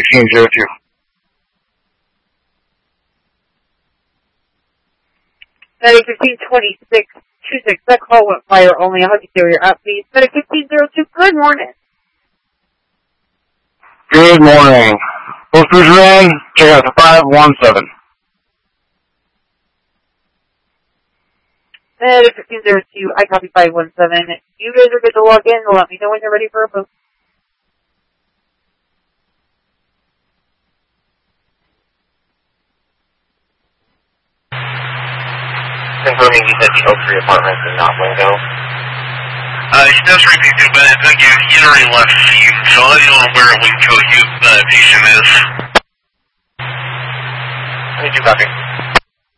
1502. Medic 1526, that call went fire only. I'll have you carrier out, please. Medic 1502, good morning. Good morning. Post Cruiser in, check out the 517. Medic 1502, I copy 517. You guys are good to log in. Let me know when you're ready for a post. Confirming you said the Oak Tree Apartments and not Wingo. He does repeat you, but again, he already left you, so I don't know where Wingo patient is. 22 copy.